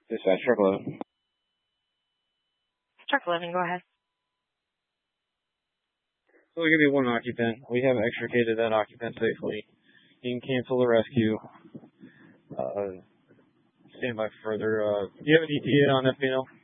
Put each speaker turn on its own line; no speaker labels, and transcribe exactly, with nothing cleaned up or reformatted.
Dispatch, truck eleven.
Truck eleven, go ahead.
So we'll give you one occupant. We have extricated that occupant safely. You can cancel the rescue. Uh, stand by for further. Uh, do you have an E T A on that female?